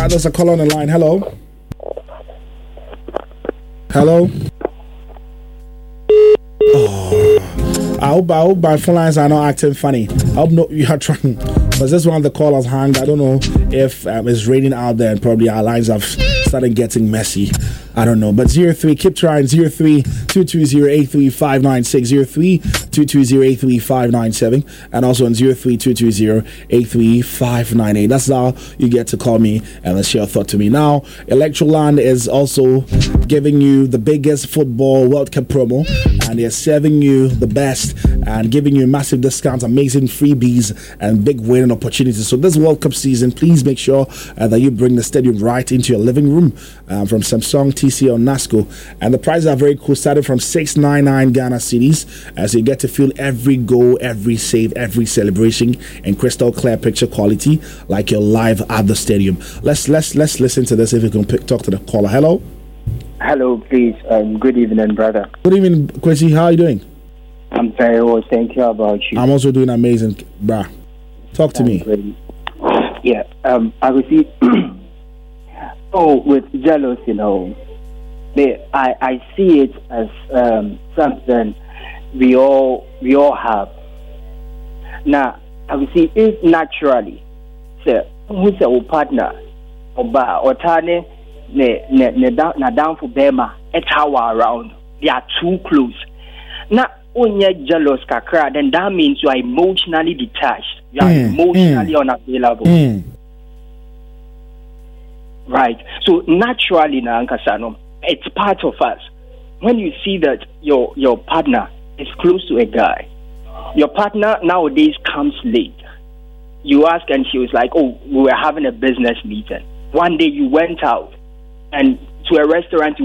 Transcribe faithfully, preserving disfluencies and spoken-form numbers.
right, there's a call on the line. Hello. Hello. Oh, I hope, I hope my phone lines are not acting funny. I hope no, you are trying. Because this one of the callers hanged. I don't know if um, it's raining out there and probably our lines have started getting messy. I don't know. But zero three, keep trying. zero three two two zero eight three five nine six, zero three two two zero eight three five nine seven, and also on zero three two two zero eight three five nine eight. That's how you get to call me and let's share a thought to me. Now, Electroland is also giving you the biggest football World Cup promo, and they're serving you the best and giving you massive discounts, amazing freebies, and big winning opportunities. So this World Cup season, please make sure uh, that you bring the stadium right into your living room uh, from Samsung, T C L, Nasco. And the prices are very cool, starting from six ninety-nine Ghana cedis, as you get to feel every goal, every save, every celebration in crystal clear picture quality, like you're live at the stadium. Let's let's let's listen to this. If you can pick, talk to the caller. Hello. Hello, please. Um, good evening, brother. Good evening, Kwesi. How are you doing? I'm very well. Thank you. How about you? I'm also doing amazing, bruh. Talk to I'm me. Great. Yeah. Um. I will see. Oh, with jealous, you know, they, I I see it as um something we all we all have. Now, I will see it naturally. Say, who's a partner? Oba or tane ne ne ne down na down for Bema et hour around. They are too close. Now, when you're jealous, kakra, then that means you are emotionally detached. You are mm, emotionally mm, unavailable. Mm. Right. So naturally, Nankasano, it's part of us. When you see that your your partner is close to a guy, your partner nowadays comes late. You ask and she was like, "Oh, we were having a business meeting." One day you went out and to a restaurant.